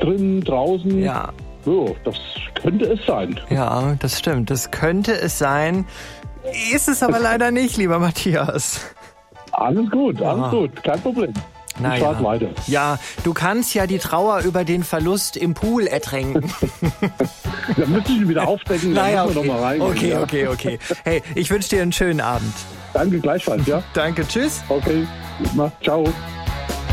drin, draußen. Ja. So, das könnte es sein. Ja, das stimmt. Das könnte es sein. Ist es aber leider nicht, lieber Matthias. Alles gut, kein Problem. Ich fahre weiter. Ja, du kannst ja die Trauer über den Verlust im Pool ertränken. Da müsste ich ihn wieder aufdecken, naja, müssen wir noch mal reingehen. Okay. Hey, ich wünsche dir einen schönen Abend. Danke gleichfalls, ja. Danke, tschüss. Okay, ciao.